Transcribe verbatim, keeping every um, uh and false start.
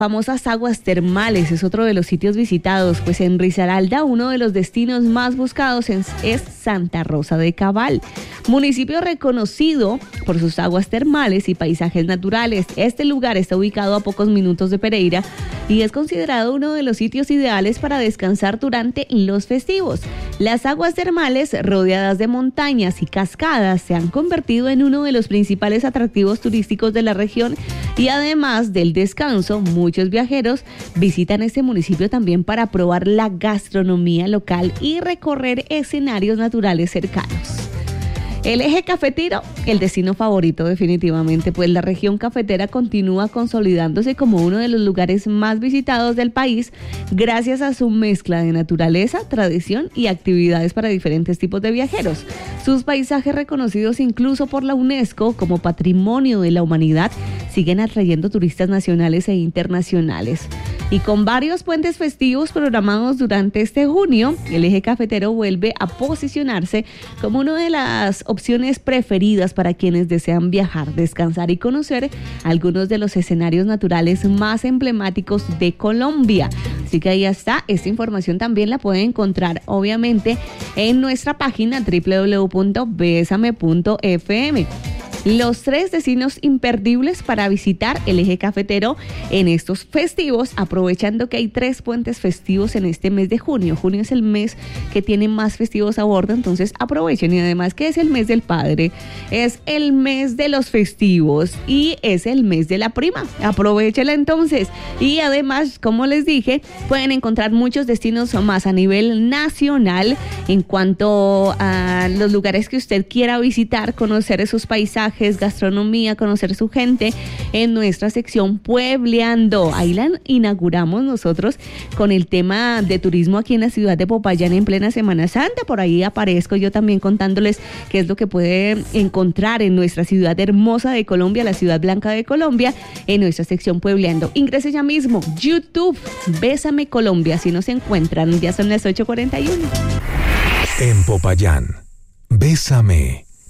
Famosas aguas termales es otro de los sitios visitados, pues en Risaralda uno de los destinos más buscados es, es Santa Rosa de Cabal, municipio reconocido por sus aguas termales y paisajes naturales. Este lugar está ubicado a pocos minutos de Pereira y es considerado uno de los sitios ideales para descansar durante los festivos. Las aguas termales, rodeadas de montañas y cascadas, se han convertido en uno de los principales atractivos turísticos de la región y además del descanso, muchos viajeros visitan este municipio también para probar la gastronomía local y recorrer escenarios naturales cercanos. El eje cafetero, el destino favorito definitivamente, pues la región cafetera continúa consolidándose como uno de los lugares más visitados del país gracias a su mezcla de naturaleza, tradición y actividades para diferentes tipos de viajeros. Sus paisajes, reconocidos incluso por la UNESCO como Patrimonio de la Humanidad, siguen atrayendo turistas nacionales e internacionales. Y con varios puentes festivos programados durante este junio, el eje cafetero vuelve a posicionarse como una de las opciones preferidas para quienes desean viajar, descansar y conocer algunos de los escenarios naturales más emblemáticos de Colombia. Así que ahí está, esta información también la pueden encontrar obviamente en nuestra página doble u doble u doble u punto besame punto efe eme. Los tres destinos imperdibles para visitar el eje cafetero en estos festivos, aprovechando que hay tres puentes festivos en este mes de junio. Junio es el mes que tiene más festivos a bordo, entonces aprovechen. Y además que es el mes del padre, es el mes de los festivos y es el mes de la prima. Aprovechenla entonces. Y además, como les dije, pueden encontrar muchos destinos más a nivel nacional en cuanto a los lugares que usted quiera visitar, conocer esos paisajes, gastronomía, conocer su gente en nuestra sección Puebleando. Ahí la inauguramos nosotros con el tema de turismo aquí en la ciudad de Popayán en plena Semana Santa. Por ahí aparezco yo también contándoles qué es lo que puede encontrar en nuestra ciudad hermosa de Colombia, la ciudad blanca de Colombia, en nuestra sección Puebleando. Ingrese ya mismo, YouTube, Bésame Colombia, si nos encuentran. Ya son las ocho cuarenta y uno. En Popayán, Bésame